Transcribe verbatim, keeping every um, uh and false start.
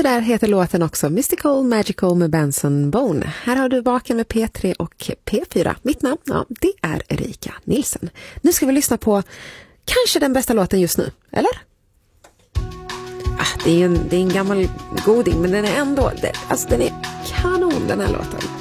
där heter låten också, Mystical Magical med Benson Boone. Här har du Vaken med P tre och P fyra. Mitt namn, ja, det är Erika Nilsson. Nu ska vi lyssna på kanske den bästa låten just nu, eller? Ah, det är en, det är en gammal goding, men den är ändå, det, alltså den är kanon den här låten.